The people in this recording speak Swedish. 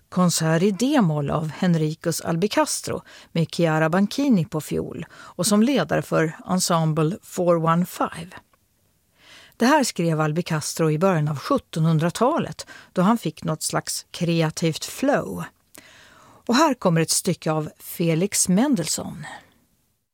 konsert i D-moll av Henricus Albicastro med Chiara Banchini på fiol och som ledare för Ensemble 415. Det här skrev Albicastro i början av 1700-talet då han fick något slags kreativt flow. Och här kommer ett stycke av Felix Mendelssohn.